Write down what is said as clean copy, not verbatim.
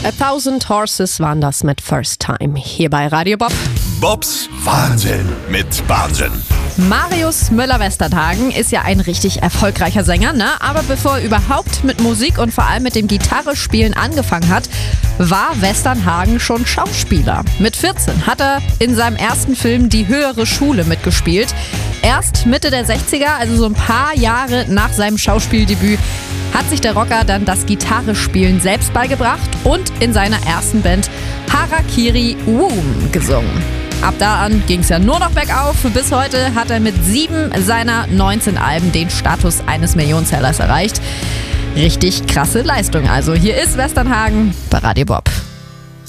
A Thousand Horses waren das mit First Time hier bei Radio Bob. Bobs Wahnsinn mit Wahnsinn. Marius Müller-Westernhagen ist ja ein richtig erfolgreicher Sänger, ne? Aber bevor er überhaupt mit Musik und vor allem mit dem Gitarrespielen angefangen hat, war Westernhagen schon Schauspieler. Mit 14 hat er in seinem ersten Film Die höhere Schule mitgespielt. Erst Mitte der 60er, also so ein paar Jahre nach seinem Schauspieldebüt, hat sich der Rocker dann das Gitarrespielen selbst beigebracht und in seiner ersten Band Harakiri Woom gesungen. Ab da an ging es ja nur noch bergauf. Bis heute hat er mit 7 seiner 19 Alben den Status eines Millionensellers erreicht. Richtig krasse Leistung. Also hier ist Westernhagen bei Radio Bob.